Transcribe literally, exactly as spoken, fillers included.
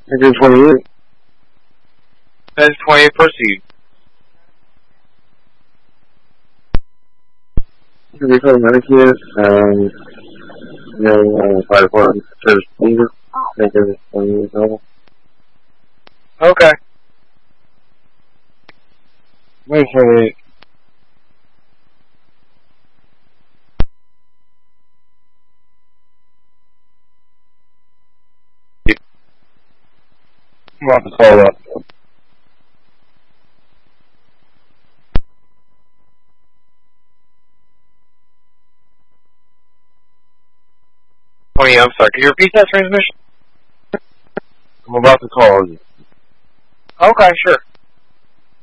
ten twenty-eight. ten twenty-eight, proceed. We call Medicaid, um, no, uh, fire department, says, leader, make it, um, Okay. wait for it. I'm about to call up. twenty, I'm sorry, can you repeat that transmission? I'm about to call you. Okay, sure.